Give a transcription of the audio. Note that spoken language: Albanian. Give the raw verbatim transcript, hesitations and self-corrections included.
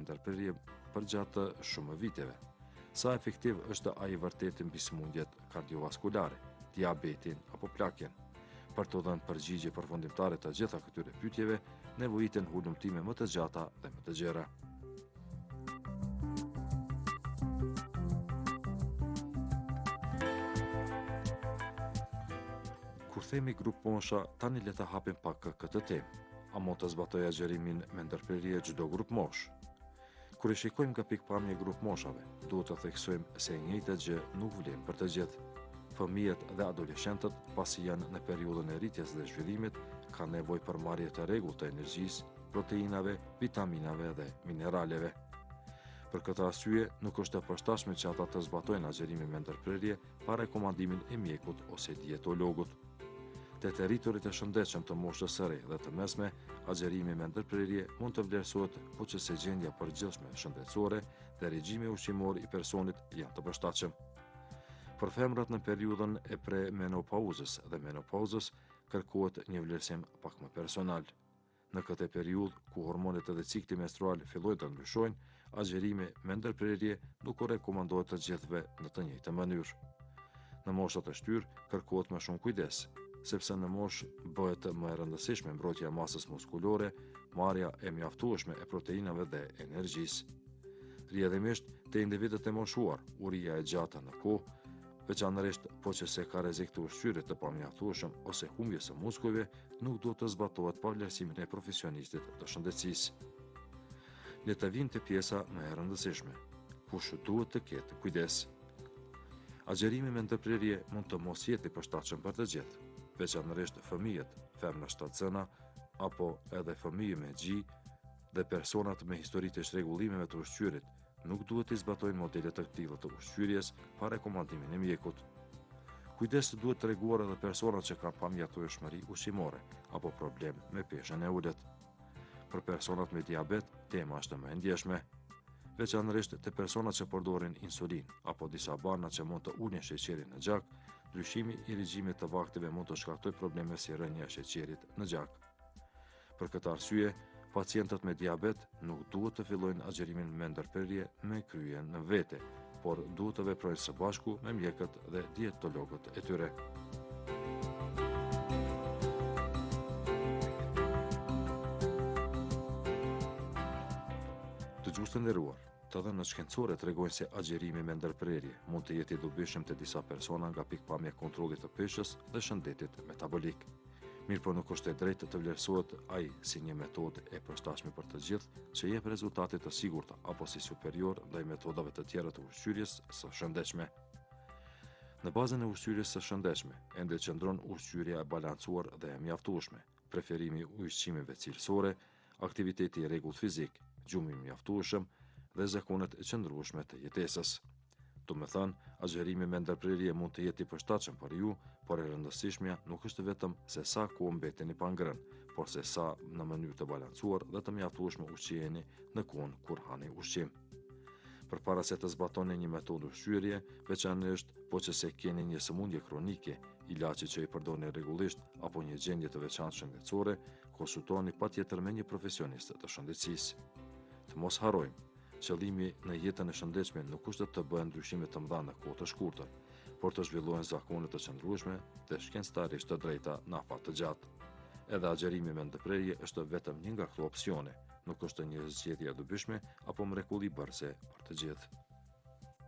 ndërprerje përgjatë shumë viteve. Sa efektiv është ai vërtet mbi sëmundjet kardiovaskulare, diabetin apo plakjen? Për të dhënë përgjigje përfundimtare të gjitha këtyre pyetjeve, nevojiten hulumtime më të gjata dhe më të gjera. Kur themi grup mosha, tani le ta hapim pak këtë temë. A mund të zbatojë agjerimin me ndërprerje çdo grup mosh? Kur e shikojmë nga pikpamja e grup moshave, duhet të theksojmë se e njëjta gjë nuk vlen për të gjithë. Fëmijët dhe adoleshentët, pasi janë në periudhën e rritjes dhe zhvillimit, kanë nevojë për marrje të rregullt të energjisë, proteinave, vitaminave dhe mineraleve. Për këtë arsye, nuk është e përshtatshme që ata të zbatojnë agjerimin me ndërprerje pa rekomandimin e mjekut ose dietologut. Te të rriturit e shëndetshëm të moshës së re dhe të mesme, agjerimi me ndërprerje mund të vlerësohet po që se gjendja përgjithshme shëndetësore dhe regjimi ushqimor i personit janë të përshtatshëm. Për femrat në periudhën e premenopauzës dhe menopauzës kërkohet një vlerësim pak më personal. Në këtë periudhë, ku hormonet edhe cikli menstrual fillojnë të ndryshojnë, agjerimi me ndërprerje nuk u rekomandohet të gjithëve në të njëjtën mënyrë. Në moshat e shtyrë kërkohet më shumë kujdes, sepse në moshë bëhet më e rëndësishme mbrojtja e masës muskulore, marrja e mjaftueshme e proteinave dhe energjisë. Rrjedhimisht, te individët e moshuar, uria e gjatë në kohë, veçanërisht po që se ka rrezik të ushqyrit të pamjaftueshëm ose humbje së muskujve, nuk duhet të zbatohet pa vlerësimin e profesionistit të shëndetësisë. Le të vinë te pjesa më e rëndësishme. Kush duhet të ketë kujdes? Agjerimi me ndërprerje mund të mos jetë i përshtatshëm për të gjithë, veçanërisht fëmijët, femra shtatësëna, apo edhe fëmijë me gji dhe personat me histori të çrregullimeve të ushqyrit nuk duhet të zbatojnë modele të tilla të ushqyerjes pa rekomandimin e mjekut. Kujdes duhet treguar edhe personat që kanë pamjaftueshmëri ushqimore apo problem me peshën e ulët. Për personat me diabet, tema është më e ndjeshme, veçanërisht te personat që përdorin insulin apo disa barna që mund të ulin sheqerin në gjak. Ndryshimi i regjimit të vakteve mund të shkaktojë probleme si rënja e sheqerit në gjak. Për këtë arsye, pacientët me diabet nuk duhet të fillojnë agjerimin me ndërprerje me krye në vete, por duhet të veprojnë së bashku me mjekët dhe dietologët e tyre. Dëgjues të nderuar, të dhënat shkencore tregojnë se agjerimi me ndërprerje mund të jetë i dobishëm te disa persona nga pikpamja e kontrollit të peshës dhe shëndetit metabolik. Mirë po nuk është e drejtë të vlerësohet ai si një metodë e përshtatshme për të gjithë që jep rezultate të sigurta apo si superior ndaj metodave të tjera të ushqyerjes së shëndetshme. Në bazën e ushqyerjes së shëndetshme ende qëndron ushqyerja e balancuar dhe e mjaftueshme, preferimi i ushqimeve cilësore, aktiviteti i rregullt fizik, gjumi i mjaftueshëm dhe zakonet e qëndrueshme të jetesës. Do me thënë, agjerimi me ndërprerje mund të jetë i përshtatshëm për ju, por e rëndësishmja nuk është vetëm se sa kohë mbeteni pa ngrënë, por se sa në mënyrë të balancuar dhe të mjaftueshme ushqiheni në kohën kur hani ushqim. Përpara se të zbatoni një metodë ushqyerje, veçanërisht po që se keni një sëmundje kronike, ilaçi që i përdorni rregullisht apo një gjendje të veçantë shëndetësore, konsultoni patjetër me një profesionist të shëndetësisë. Të mos harrojmë, qëllimi në jetën e shëndetshme nuk është të bëhen ndryshime të mëdha në kohë të shkurtër, por të zhvillohen zakone të qëndrueshme dhe shkencëtarisht të drejta në afat të gjatë. Edhe agjerimi me ndërprerje është vetëm një nga këto opsione, nuk është një zgjedhje e dobishme apo mrekulli bërëse për të gjithë.